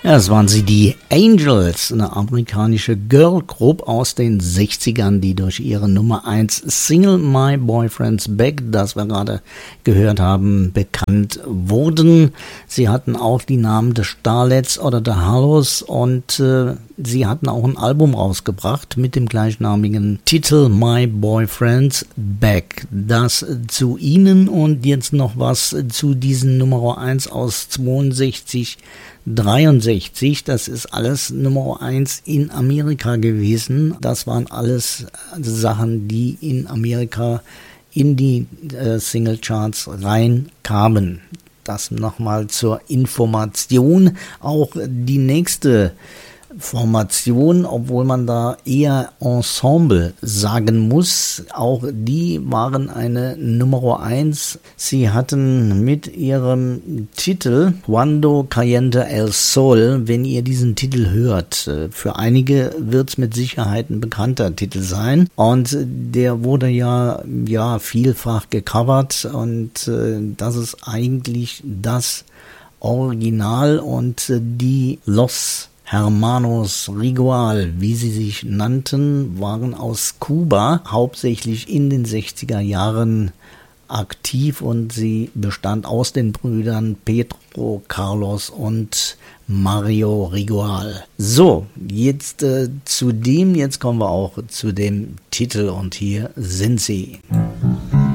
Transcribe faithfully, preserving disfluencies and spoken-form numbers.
Ja, das waren sie, die Angels, eine amerikanische Girl Group aus den sechzigern, die durch ihre Nummer eins Single My Boyfriend's Back, das wir gerade gehört haben, bekannt wurden. Sie hatten auch die Namen The Starlets oder The Hollows und äh, sie hatten auch ein Album rausgebracht mit dem gleichnamigen Titel My Boyfriend's Back. Das zu ihnen und jetzt noch was zu diesen Nummer eins aus zweiundsechzig, dreiundsechzig, das ist alles Nummer eins in Amerika gewesen. Das waren alles Sachen, die in Amerika in die äh, Singlecharts reinkamen. Das nochmal zur Information. Auch die nächste Formation, obwohl man da eher Ensemble sagen muss, auch die waren eine Nummer eins. Sie hatten mit ihrem Titel Cuando Calienta el Sol, wenn ihr diesen Titel hört, für einige wird es mit Sicherheit ein bekannter Titel sein und der wurde ja, ja vielfach gecovert und äh, das ist eigentlich das Original und äh, die Los Hermanos Rigual, wie sie sich nannten, waren aus Kuba, hauptsächlich in den sechziger Jahren aktiv und sie bestand aus den Brüdern Pedro, Carlos und Mario Rigual. So, jetzt äh, zu dem, jetzt kommen wir auch zu dem Titel und hier sind sie.